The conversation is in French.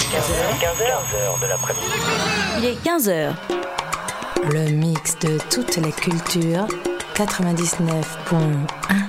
15h de l'après-midi. Il est 15h. Le mix de toutes les cultures, 99.1.